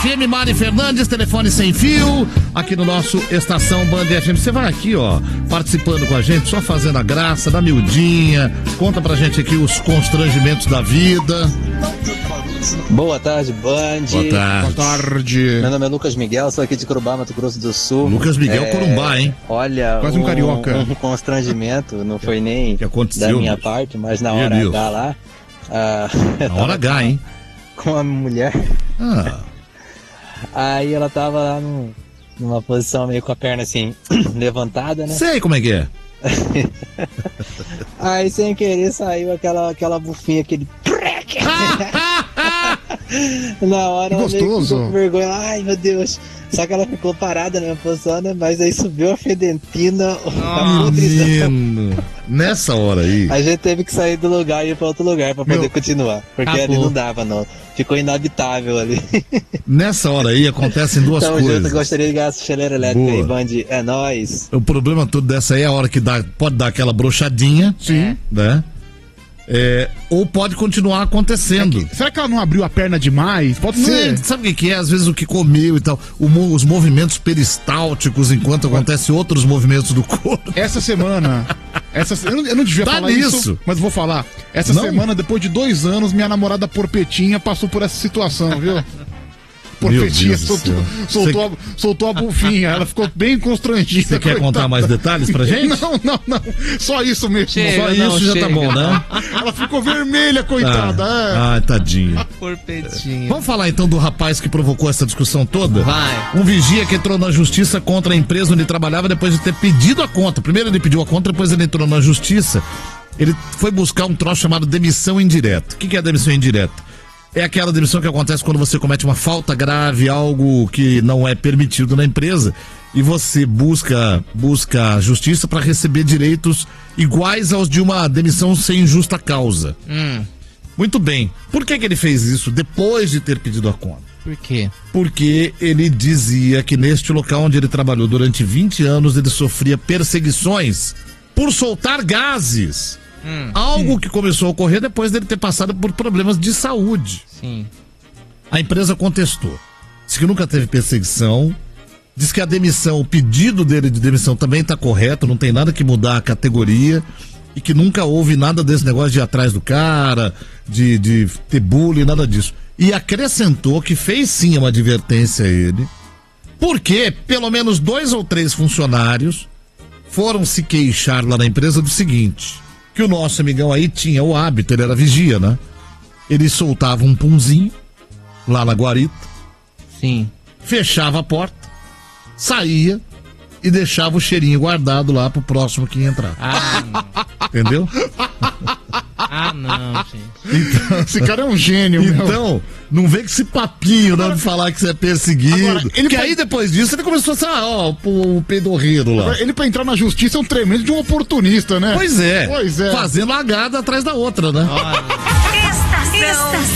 FM, Mari Fernandes, telefone sem fio, aqui no nosso Estação Band FM. Você vai aqui, ó, participando com a gente, só fazendo a graça, da miudinha, conta pra gente aqui os constrangimentos da vida. Boa tarde, Band. Boa tarde. Boa tarde. Meu nome é Lucas Miguel, sou aqui de Corumbá, Mato Grosso do Sul. Lucas Miguel, Corumbá, hein? Olha, quase um carioca. Um constrangimento, não foi nem que aconteceu, da minha parte, mas na hora H lá. Na hora H, hein? Com a mulher. Aí ela tava lá numa posição meio com a perna assim, levantada, né? Sei como é que é. Aí sem querer saiu aquela bufinha, aquele na hora ela meio que ficou com vergonha, ai meu Deus. Só que ela ficou parada na minha posição, né? Mas aí subiu a fedentina, a podridão. Nessa hora aí. A gente teve que sair do lugar e ir pra outro lugar pra poder continuar. Porque ali não dava, não. Ficou inabitável ali. Nessa hora aí acontecem duas coisas. Junto, gostaria de ganhar essa chaleira elétrica aí, Band. É nóis. O problema todo dessa aí é a hora que pode dar aquela brochadinha. Sim. Né? Ou pode continuar acontecendo. Será que ela não abriu a perna demais? Pode ser. Sabe o que é? Às vezes o que comeu e tal, os movimentos peristálticos enquanto acontecem outros movimentos do corpo. Essa semana, eu não devia falar isso, mas vou falar. Essa semana, depois de 2 anos, minha namorada Porpetinha passou por essa situação, viu? Porpetinha soltou a bufinha, ela ficou bem constrangida. Você quer contar mais detalhes pra gente? Não. Só isso mesmo. Só isso já tá bom, né? Ela ficou vermelha, coitada. Ai, tadinha. Porpetinha. Vamos falar então do rapaz que provocou essa discussão toda? Vai. Um vigia que entrou na justiça contra a empresa onde ele trabalhava depois de ter pedido a conta. Primeiro ele pediu a conta, depois ele entrou na justiça. Ele foi buscar um troço chamado demissão indireta. O que é demissão indireta? É aquela demissão que acontece quando você comete uma falta grave, algo que não é permitido na empresa, e você busca a justiça para receber direitos iguais aos de uma demissão sem justa causa. Muito bem. Por que ele fez isso depois de ter pedido a conta? Por quê? Porque ele dizia que neste local onde ele trabalhou durante 20 anos, ele sofria perseguições por soltar gases. Algo que começou a ocorrer depois dele ter passado por problemas de saúde. Sim. A empresa contestou. Diz que nunca teve perseguição. Diz que a demissão, o pedido dele de demissão também está correto, não tem nada que mudar a categoria. E que nunca houve nada desse negócio de ir atrás do cara, de ter bullying, nada disso. E acrescentou que fez sim uma advertência a ele, porque pelo menos 2 ou 3 funcionários foram se queixar lá na empresa do seguinte: que o nosso amigão aí tinha o hábito, ele era vigia, né? Ele soltava um punzinho lá na guarita. Sim. Fechava a porta, saía e deixava o cheirinho guardado lá pro próximo que ia entrar. Entendeu? Não, gente. Então, esse cara é um gênio, então, não vem com esse papinho, não, de falar que você é perseguido. Agora, aí depois disso ele começou a ser, o peidorreiro lá. Ele pra entrar na justiça é um tremendo de um oportunista, né? Pois é. Fazendo a agada atrás da outra, né? Estação